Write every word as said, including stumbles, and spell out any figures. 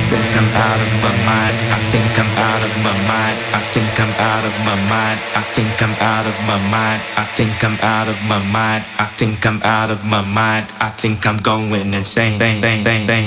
think I'm out of my mind. I think I'm out of my mind. I think I'm out of my mind. I think I'm out of my mind. I think I'm out of my mind. I think I'm out of my mind. I think I'm going insane. Bang, bang, bang, bang.